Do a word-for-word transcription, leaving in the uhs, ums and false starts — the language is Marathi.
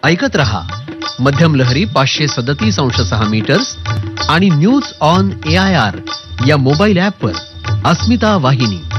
ऐकत रहा मध्यम लहरी पाचशे सदतीस अंश सहा मीटर्स आणि news on A I R या मोबाईल ॲपवर अस्मिता वाहिनी.